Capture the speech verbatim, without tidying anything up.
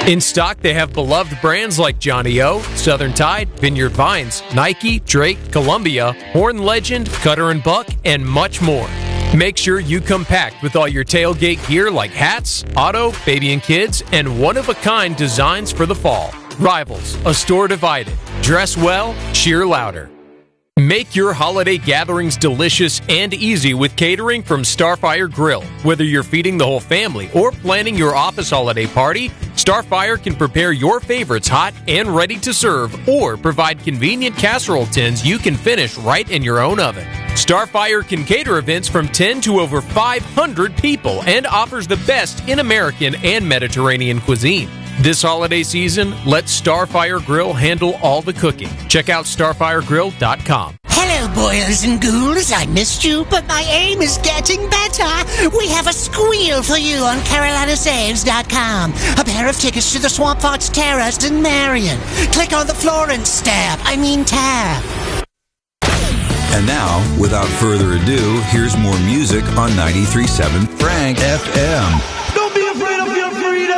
In stock, they have beloved brands like Johnny O, Southern Tide, Vineyard Vines, Nike, Drake, Columbia, Horn Legend, Cutter and Buck, and much more. Make sure you come packed with all your tailgate gear like hats, auto, baby and kids, and one-of-a-kind designs for the fall. Rivals, a store divided. Dress well, cheer louder. Make your holiday gatherings delicious and easy with catering from Starfire Grill. Whether you're feeding the whole family or planning your office holiday party, Starfire can prepare your favorites hot and ready to serve or provide convenient casserole tins you can finish right in your own oven. Starfire can cater events from ten to over five hundred people and offers the best in American and Mediterranean cuisine. This holiday season, let Starfire Grill handle all the cooking. Check out starfire grill dot com. Hello, boils and ghouls. I missed you, but my aim is getting better. We have a squeal for you on carolina saves dot com. A pair of tickets to the Swamp Fox Terrace in Marion. Click on the Florence stab. I mean tab. And now, without further ado, here's more music on ninety-three point seven Frank F M.